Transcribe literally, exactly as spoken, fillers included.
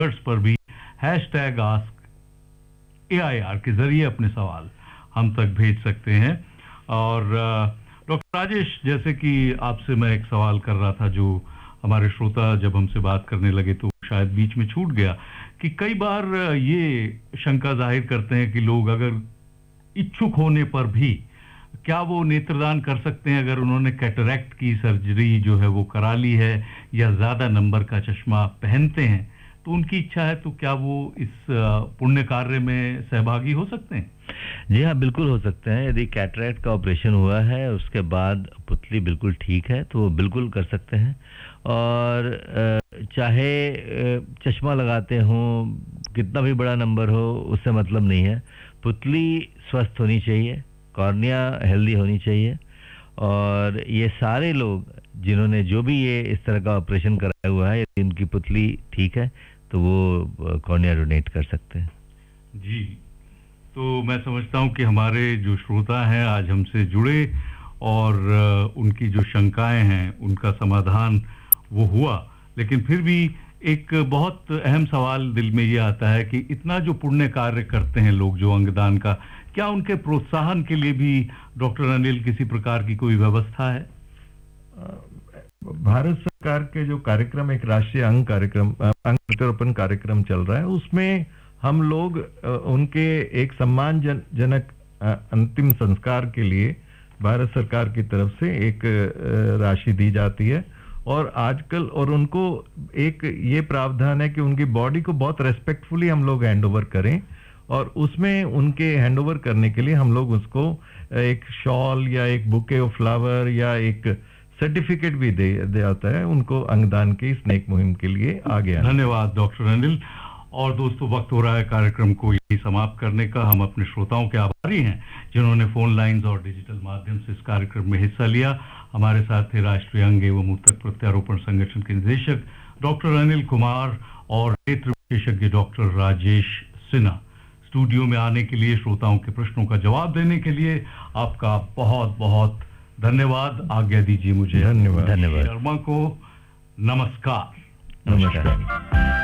पर भी hashtag ask A I R के जरिए अपने सवाल हम तक भेज सकते हैं। और डॉक्टर राजेश, जैसे कि आपसे मैं एक सवाल कर रहा था जो हमारे श्रोता जब हमसे बात करने लगे तो शायद बीच में छूट गया, कि कई बार ये शंका जाहिर करते हैं कि लोग अगर इच्छुक होने पर भी क्या वो नेत्रदान कर सकते हैं अगर उन्होंने कैटरैक्ट की सर्जरी जो है वो करा ली है या ज्यादा नंबर का चश्मा पहनते हैं, तो उनकी इच्छा है तो क्या वो इस पुण्य कार्य में सहभागी हो सकते हैं? जी हाँ, बिल्कुल हो सकते हैं। यदि कैटरैक्ट का ऑपरेशन हुआ है उसके बाद पुतली बिल्कुल ठीक है तो वो बिल्कुल कर सकते हैं। और चाहे चश्मा लगाते हों, कितना भी बड़ा नंबर हो, उससे मतलब नहीं है। पुतली स्वस्थ होनी चाहिए, कॉर्निया हेल्दी होनी चाहिए। और ये सारे लोग जिन्होंने जो भी ये इस तरह का ऑपरेशन कराया हुआ है, यदि उनकी पुतली ठीक है तो वो कॉर्निया डोनेट कर सकते हैं। जी, तो मैं समझता हूं कि हमारे जो श्रोता हैं आज हमसे जुड़े और उनकी जो शंकाएं हैं उनका समाधान वो हुआ। लेकिन फिर भी एक बहुत अहम सवाल दिल में ये आता है कि इतना जो पुण्य कार्य करते हैं लोग जो अंगदान का, क्या उनके प्रोत्साहन के लिए भी डॉक्टर अनिल किसी प्रकार की कोई व्यवस्था है? भारत सरकार के जो कार्यक्रम, एक राष्ट्रीय अंग कार्यक्रम, अंग प्रत्यारोपण कार्यक्रम चल रहा है, उसमें हम लोग उनके एक सम्मानजनक अंतिम संस्कार के लिए भारत सरकार की तरफ से एक राशि दी जाती है। और आजकल और उनको एक ये प्रावधान है कि उनकी बॉडी को बहुत रेस्पेक्टफुली हम लोग हैंडओवर करें, और उसमें उनके हैंडओवर करने के लिए हम लोग उसको एक शॉल या एक बुके ऑफ फ्लावर या एक सर्टिफिकेट भी दे जाता है उनको अंगदान की स्नेक मुहिम के लिए आगे आने। धन्यवाद डॉक्टर अनिल। और दोस्तों, वक्त हो रहा है कार्यक्रम को यही समाप्त करने का। हम अपने श्रोताओं के आभारी हैं जिन्होंने फोन लाइंस और डिजिटल माध्यम से इस कार्यक्रम में हिस्सा लिया। हमारे साथ थे राष्ट्रीय अंग एवं ऊतक प्रत्यारोपण संगठन के निदेशक डॉक्टर अनिल कुमार और नेत्र विशेषज्ञ डॉक्टर राजेश सिन्हा। स्टूडियो में आने के लिए, श्रोताओं के प्रश्नों का जवाब देने के लिए आपका बहुत बहुत धन्यवाद। आज्ञा दीजिए मुझे धन्यवाद धन्यवाद शर्मा को। नमस्कार। नमस्कार।